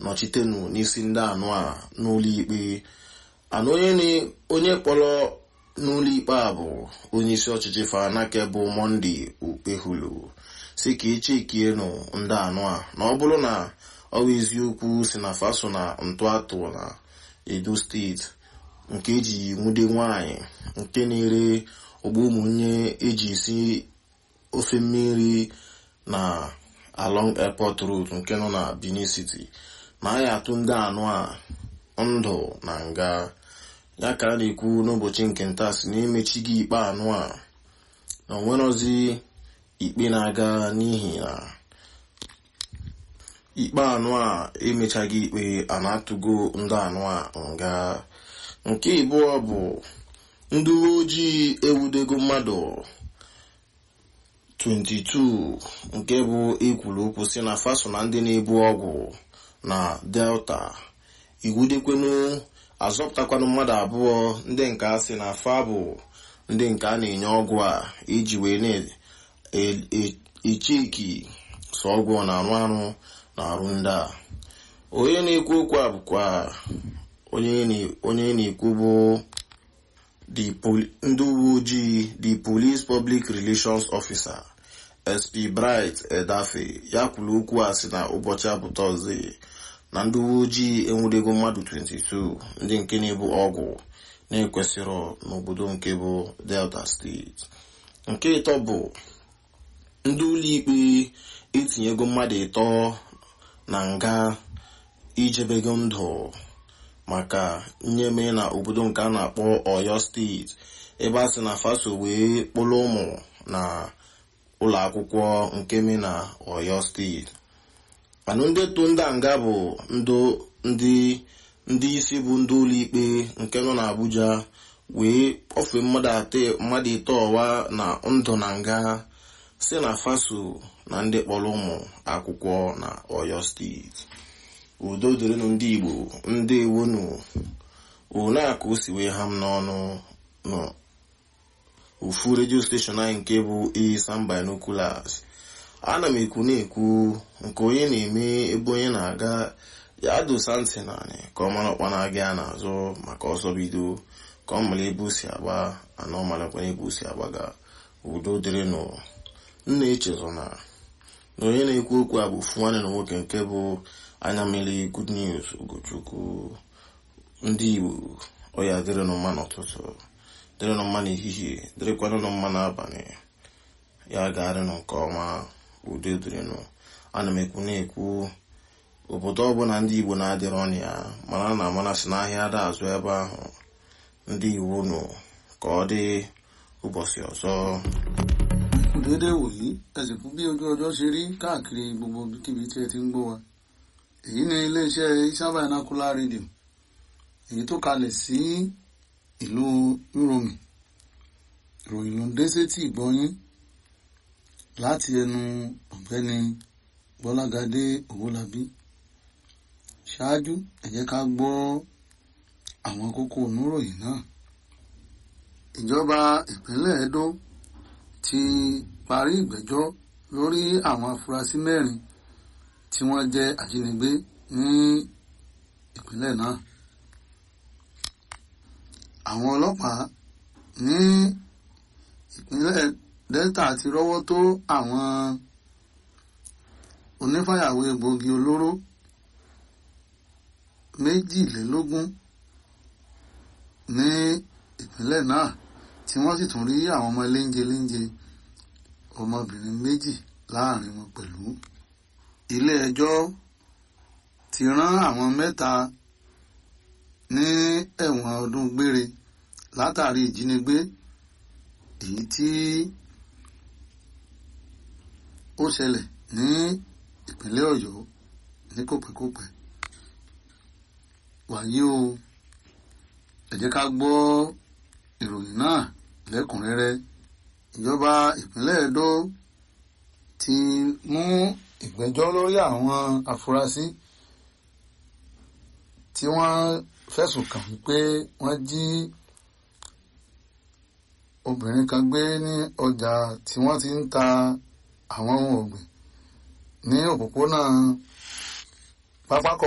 nọchitenu n'isi ndị anụ a n'ụlọ ikpe. Ana onye kpọrọ n'ụlọ ikpe a bụ onye isi ọchịchị Fanake bụ Monday Okpehulu si ka echekienu ndị anụ a na ọ bụrụ na ọ bụ eziokwu si na faso na ntụatụ na Edo steeti nke eji nwude nwanyị nke na-ere ogbo ụmụnye eji esi ofe mmiri na along airport road nke nọ na Benin City na ya atụ ndị anụ a ndụ na nga. Ya ka a na-ekwu n'ụbọchị nke nta si na-emechighị ikpe anụ a na onwerozi ikpe na-aga n'ihi na ikpe anụ a emechaghị ikpe a na-atụgo ndị anụ a nga. Nke ịbụọ bụ ndị uwe ojii ewudego mmadụ 22 nke bụ ekwuru okwu si na faso na ndị na-ebu ọgwụ na Delta iwudekwenu azọpụtakwanụ mmadụ abụọ ndị nke a sị na fa bụ ndị nke a na-enye ọgwụ a iji wee na-echeki sọ ọgwụ na-arụ arụ na arụ ndị a. Onye na-ekwu okwu a bụkwa onye na-ekwu bụ ndị uwe ojii the police public relations officer SP Bright Edafe ya kwuru okwu a sị na ụbọchị a bụ Tọzdee na ndị uwe ojii enwudego mmadụ 22 ndị nke na-ebu ọgwụ na-ekwesịrọ n'obodo nke bụ Delta steeti. Nke ịtọ bụ ndị ụlọikpe etinyego mmadụ 3 na nga ijebego ndụ maka nyeme na obodo nke a na-akpọ Oyo steeti ebe a sị na faso wee kpụrụ ụmụ na ụlọ akwụkwọ nke me na Oyo steeti. Anụ ndị tụ ndị nga bụ ndị isi bụ ndị ụlọikpe nke nọ n'Abuja wee kpọfee mmadụ 3 ọwa na ndụ na nga si na faso na ndị kpọrọ ụmụ akwụkwọ na Oyo steeti. Udo dịrịnụ ndị Igbo ndị ewonu one a ka o si wee ha m n'ọnụ n'ofu redio steshọn anyị nke bụ Isam Binoculars. Ana m ekwu na-ekwu nke onye na-eme ebe onye na-aga ya dosa ntị naanị ka ọ mara ọkpa na-aga ya n'azụ maka ọsọ bido ka ọ mara ebe o si agba ana ọ marakwana ebe o si agbaga. Udo dịrịnụ. Nna echezọ na onye na-ekwu okwu a bụ ofu nwanne na nwoke nke bụ anya mmiri Good News Ugochukwu. Ndị Igbo ọya dịrịnụ mma n'ụtụtụ, dịrịnụ mma n'ehihie, dịrịkwanụ mma n'abalị, ya ga-arịnụ nke ọma. Udo dịrịnụ. Ana m ekwu na-ekwu obodo ọbụla ndị Igbo na-adịrị ọnụ ya mana na amanasị n'ahịa ada azụ ebe ahụ. Ndị Igbo nụ ka ọ dị ụbọchị ọzọ. Dédé wòyí ẹ̀sìnkú bí ojú ọjọ́ ṣe rí káàkiri gbogbo kíbi tí ẹ ti ń gbọ́ wa. Èyí ni iléeṣẹ́ Isam Binocular Radio èyí tó kalẹ̀ sí ìlú Uromi. Ìròyìn ló ń dé sétí ìgbọ́yín láti ẹnu ọ̀gbẹ́ni Bọ́lágadé Owólabí. Ṣáájú ẹ jẹ́ ká gbọ́ àwọn kókó oníròyìn náà. Ìjọba ìpínlẹ̀ Edo ti parí ìgbẹ́jọ́ lórí àwọn afurasí 4 tí wọ́n jẹ́ ajínigbé ní ìpínlẹ̀ náà. Àwọn ọlọ́pàá ní ìpínlẹ̀ Delta ti rọ́wọ́ tó àwọn onífàyàwọ́ egbòogi olóró 22 ní ìpínlẹ̀ náà tí wọ́n sì tún rí àwọn ọmọ léńjeléńje ọmọbìnrin 2 láàrin wọn pẹ̀lú. Ilé ẹjọ́ ti rán àwọn 3 ní ẹ̀wọ̀n ọdún gbére látàrí ìjínigbé èyí tí ó ṣẹlẹ̀ ní ìpínlẹ̀ Ọ̀yọ́ ní kòpẹ́kòpẹ́. Wàyí o, ẹ jẹ́ ká gbọ́ ìròyìn náà lẹ́kùnrẹ́rẹ́. Ìjọba ìpínlẹ̀ Edo ti mú ìgbẹ́jọ́ lórí àwọn afurasí tí wọ́n fẹ̀sùn kàn wípé wọ́n jí obìnrin kan gbé ní ọjà tí wọ́n ti ń ta àwọn ohun ọ̀gbìn ní òpópónà pápákọ̀